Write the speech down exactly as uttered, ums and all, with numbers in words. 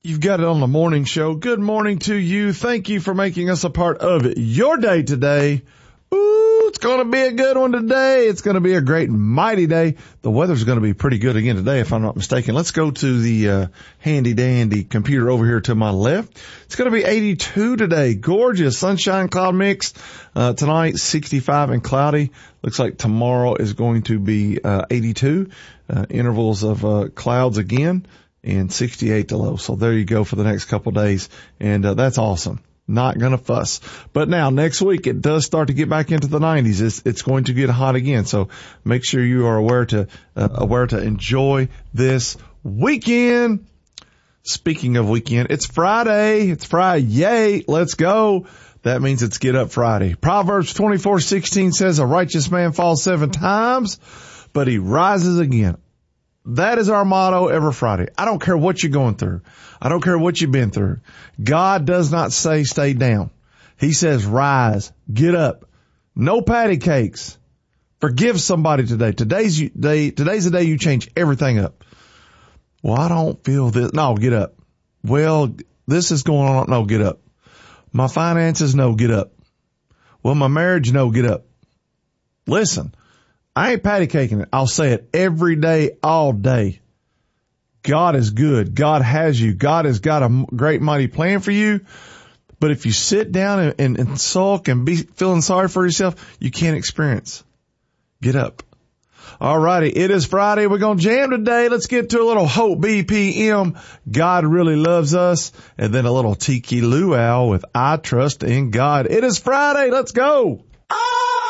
You've got it on the morning show. Good morning to you. Thank you for making us a part of your day today. Ooh, it's going to be a good one today. It's going to be a great and mighty day. The weather's going to be pretty good again today, if I'm not mistaken. Let's go to the uh, handy dandy computer over here to my left. It's going to be eighty-two today. Gorgeous. Sunshine cloud mix. Uh, tonight, sixty-five and cloudy. Looks like tomorrow is going to be uh, eighty-two. Uh, intervals of uh, clouds again. And sixty-eight to low. So there you go for the next couple of days. And uh, that's awesome. Not going to fuss. But now next week it does start to get back into the nineties. It's, it's going to get hot again. So make sure you are aware to, uh, aware to enjoy this weekend. Speaking of weekend, it's Friday. It's Friday. Yay. Let's go. That means it's Get Up Friday. Proverbs twenty-four sixteen says a righteous man falls seven times, but he rises again. That is our motto every Friday. I don't care what you're going through. I don't care what you've been through. God does not say stay down. He says rise, get up. No patty cakes. Forgive somebody today. Today's day, today's the day you change everything up. Well, I don't feel this. No, get up. Well, this is going on. No, get up. My finances, no, get up. Well, my marriage, no, get up. Listen. I ain't patty caking it. I'll say it every day, all day. God is good. God has you. God has got a great, mighty plan for you. But if you sit down and, and, and sulk and be feeling sorry for yourself, you can't experience. Get up. All righty. It is Friday. We're going to jam today. Let's get to a little Hope B P M. God really loves us. And then a little Tiki Luau with I Trust in God. It is Friday. Let's go. Ah!